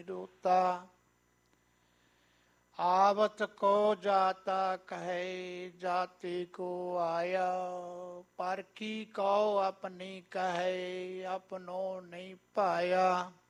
दोता। आवत को जाता कहे जाति को आया, पर की कौ अपनी कहे अपनो नहीं पाया।